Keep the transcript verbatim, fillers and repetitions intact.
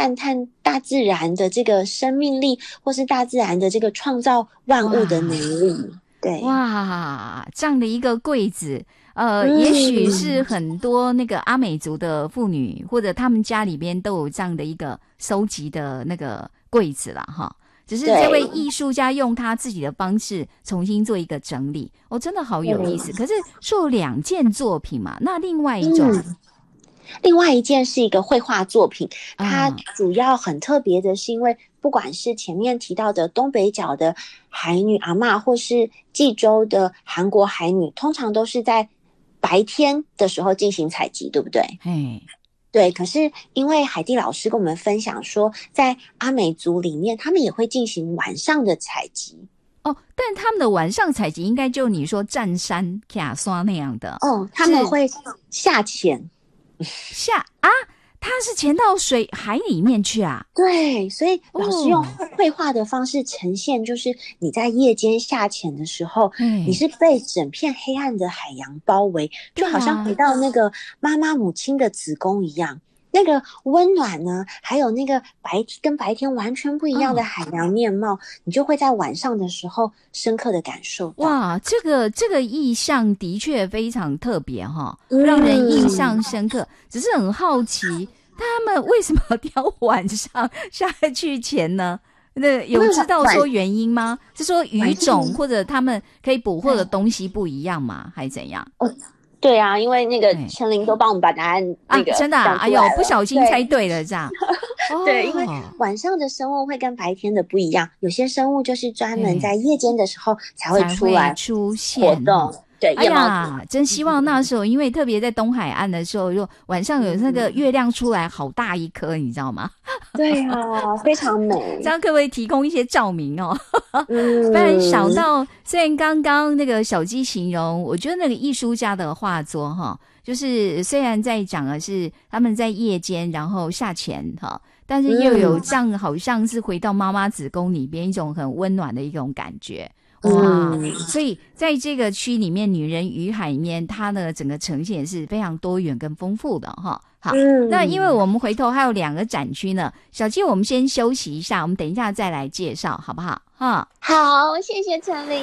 赞叹大自然的这个生命力，或是大自然的这个创造万物的能力。对， 哇，这样的一个柜子，呃， 嗯、 也许是很多那个阿美族的妇女或者他们家里边都有这样的一个收集的那个柜子啦，哈。只是这位艺术家用他自己的方式重新做一个整理，哦，真的好有意思。可是说有两件作品嘛，那另外一种。嗯， 另外一件是一个绘画作品，它主要很特别的是因为不管是前面提到的东北角的海女阿嬷，或是济州的韩国海女，通常都是在白天的时候进行采集，对不对？ 嘿， 对，可是因为海蒂老师跟我们分享说，在阿美族里面他们也会进行晚上的采集哦，但他们的晚上采集应该就你说占山卡刷那样的哦，他们会下潜下啊，它是潜到水海里面去啊？ 对，所以老师用绘画的方式呈现，就是你在夜间下潜的时候，你是被整片黑暗的海洋包围，就好像回到那个妈妈母亲的子宫一样。那个温暖呢，还有那个白跟白天完全不一样的海洋面貌，哦、你就会在晚上的时候深刻的感受到。 哇，这个这个意象的确非常特别哈，让人印象深刻。嗯、只是很好奇，他们为什么要晚上下去潜呢？那有知道说原因吗？是说鱼种或者他们可以捕获的东西不一样吗？还是怎样？ 哦，对啊，因为那个陈琳都帮我们把答案那个啊，真的、啊，哎呦，不小心猜对了，这样。 对，因为晚上的生物会跟白天的不一样，有些生物就是专门在夜间的时候才会出来出现活动。对， 哎呀，真希望那时候，因为特别在东海岸的时候，就晚上有那个月亮出来，好大一颗，你知道吗？ 对啊，非常美。 这样可不可以提供一些照明哦？嗯，不然想到，虽然刚刚那个小鸡形容，我觉得那个艺术家的画作哈，就是虽然在讲的是他们在夜间然后下潜哈，但是又有这样好像是回到妈妈子宫里边一种很温暖的一种感觉。哇、嗯，所以在这个区里面，女人与海里面，它的整个呈现是非常多元跟丰富的哈。好，嗯、那因为我们回头还有两个展区呢，小七，我们先休息一下，我们等一下再来介绍，好不好？哈， 好，谢谢陈琳。